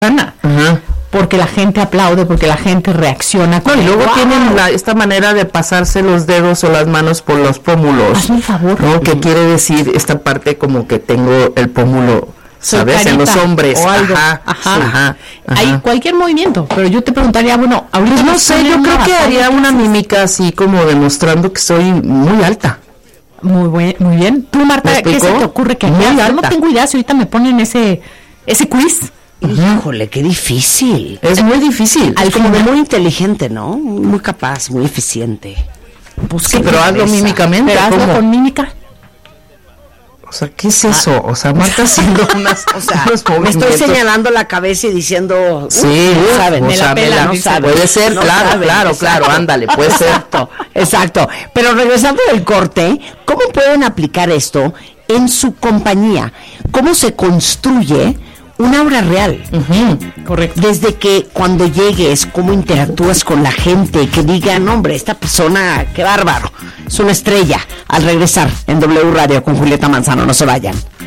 gana. Porque la gente aplaude, porque la gente reacciona. No, y luego ¡wow! tienen esta manera de pasarse los dedos o las manos por los pómulos. Hazme un favor. ¿No? ¿Qué quiere decir esta parte como que tengo el pómulo, sabes, en los hombres? O algo. Ajá. Hay cualquier movimiento, pero yo te preguntaría, bueno, ahorita pues no sé, yo creo que haría una mímica así como demostrando que soy muy alta. Muy bien. Tú, Marta, ¿qué se te ocurre que harías? Yo no tengo idea si ahorita me ponen ese quiz. Híjole, qué difícil. Es muy difícil. Es como muy inteligente, ¿no? Muy capaz, muy eficiente. Pues sí, pero hazlo mímicamente. Pero hazlo con mímica. O sea, ¿qué es eso? O sea, Marta haciendo unos me estoy señalando la cabeza y diciendo, sí, no saben, me la pela, no saben. Puede ser, no claro, ándale, puede ser. Exacto. Pero regresando del corte, ¿cómo pueden aplicar esto en su compañía? ¿Cómo se construye una obra real? Correcto. Desde que cuando llegues, cómo interactúas con la gente, que digan, hombre, esta persona, qué bárbaro, es una estrella. Al regresar en W Radio con Julieta Manzano, no se vayan.